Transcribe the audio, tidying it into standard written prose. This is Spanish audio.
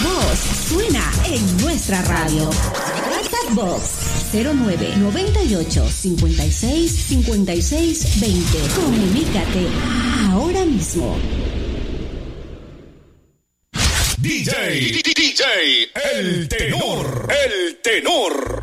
voz suena en nuestra radio. WhatsApp Box 0998 56 56 20. Comunícate ahora mismo. DJ, El Tenor.